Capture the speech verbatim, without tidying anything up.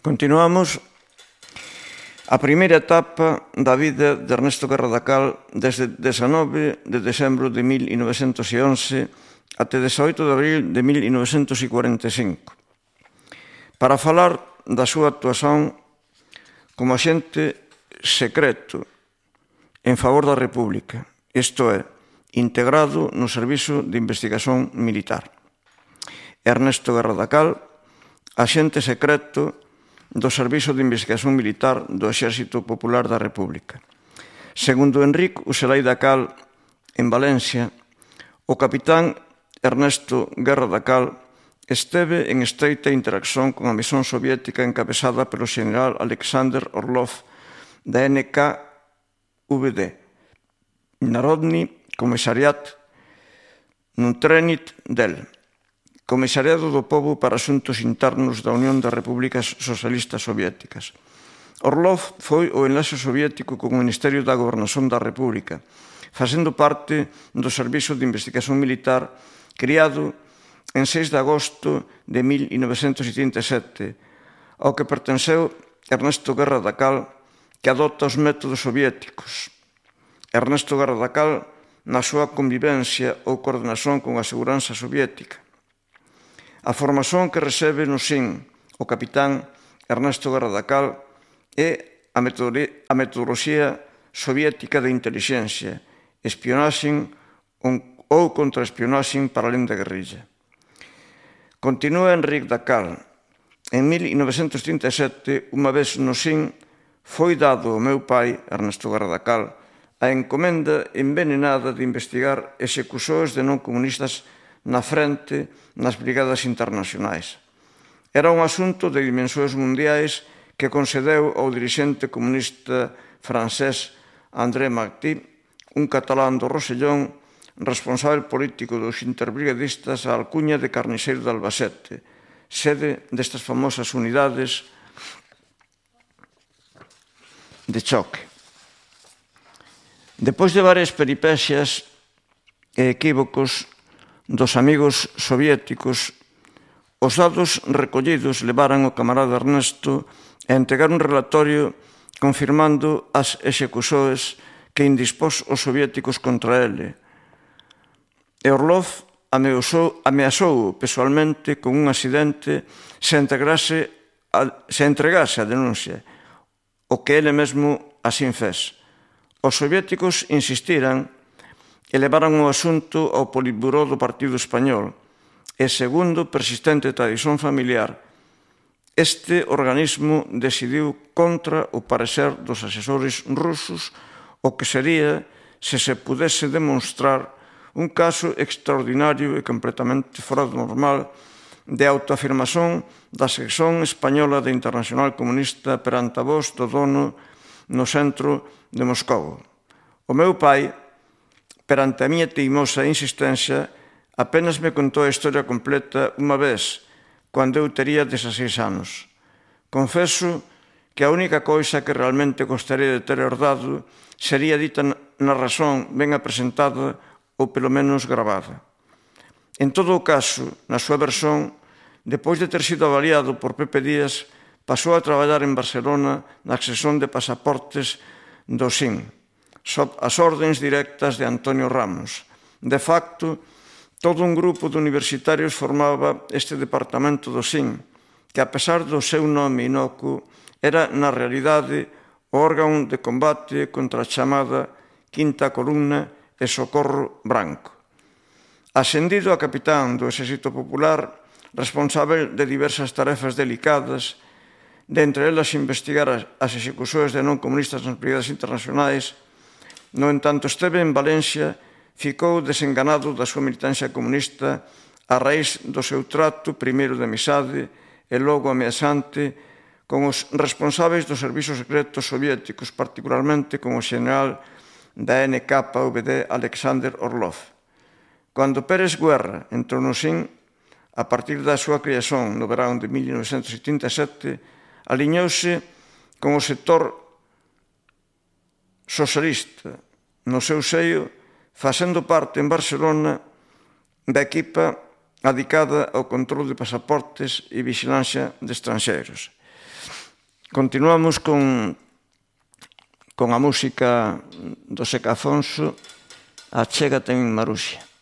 Continuamos a primeira etapa da vida de Ernesto Guerra da Cal desde dezanove de decembro de mil novecentos e once até dezaoito de abril de mil novecentos e cuarenta e cinco, para falar da súa actuación como axente secreto en favor da República, isto é, integrado no Servizo de Investigación Militar. Ernesto Guerra da Cal, axente secreto do Servizo de Investigación Militar do Exército Popular da República. Segundo Enric Ucelay da Cal, en Valencia, o capitán Ernesto Guerra da Cal esteve en estreita interacción con a misión soviética encabezada pelo xeneral Alexander Orlov da N K V D, Narodny Komissariat Nuntrenit del Comisariado do Pobo para Asuntos Internos da Unión das Repúblicas Socialistas Soviéticas. Orlov foi o enlace soviético con o Ministerio da Gobernación da República, facendo parte do Servizo de Investigación Militar criado en seis de agosto de mil novecentos trinta e sete, ao que pertenceu Ernesto Guerra da Cal, que adopta os métodos soviéticos. Ernesto Guerra da Cal na súa convivencia ou coordenación con a seguranza soviética. A formación que recebe no S I N o capitán Ernesto Guerra da Cal é a metodoloxía soviética de intelixencia, espionaxen ou contraespionaxen para alén da guerrilla. Continúa Enric da Cal. En mil novecentos trinta e sete, unha vez no S I N, foi dado ao meu pai, Ernesto Guerra da Cal, a encomenda envenenada de investigar execuções de non comunistas na frente nas brigadas internacionais. Era un asunto de dimensões mundiais que concedeu ao dirixente comunista francés André Marty, un catalán do Rosellón, responsável político dos interbrigadistas, a alcuña de Carniceiro de Albacete, sede destas famosas unidades de choque. Depois de varias peripecias e equívocos dos amigos soviéticos, os dados recollidos levaran o camarada Ernesto a entregar un relatorio confirmando as execuções que indispós os soviéticos contra ele. E Orlov ameazou, ameazou pessoalmente con un accidente se entregase a, se entregase a denuncia, o que ele mesmo así fez. Os soviéticos insistiran e levaran o asunto ao Politburó do Partido Español e, segundo persistente tradición familiar, este organismo decidiu contra o parecer dos asesores rusos o que sería se se pudese demonstrar un caso extraordinario e completamente fora do normal de autoafirmación da sección española da Internacional Comunista perante a voz do dono no centro de Moscou. O meu pai, perante a miña teimosa insistencia, apenas me contou a historia completa unha vez, cando eu tería dezaseis anos. Confeso que a única coisa que realmente gostaría de ter herdado sería dita na razón ben apresentada ou pelo menos gravada. En todo o caso, na súa versión, depois de ter sido avaliado por Pepe Díaz, pasou a traballar en Barcelona na sección de pasaportes do S I N, sob as ordens directas de Antonio Ramos. De facto, todo un grupo de universitarios formaba este departamento do S I N, que, a pesar do seu nome inocuo, era, na realidade, o órgano de combate contra a chamada Quinta Columna e Socorro Branco. Ascendido a capitán do Exército Popular, responsável de diversas tarefas delicadas, de entre elas investigar as execuções de non comunistas nas brigadas internacionais, no entanto esteve en Valencia, ficou desenganado da súa militancia comunista a raíz do seu trato primeiro de amizade e logo ameazante con os responsáveis dos servizos secretos soviéticos, particularmente con o xeneral da N K V D Alexander Orlov. Cando Pérez Guerra entrou no S I N, a partir da súa creación no verán de mil novecentos trinta e sete, aliñouse con o sector socialista no seu seio, facendo parte en Barcelona da equipa adicada ao control de pasaportes e vigilancia de estranxeiros. Continuamos con, con a música do Seca Afonso, Achégate en Maruxa.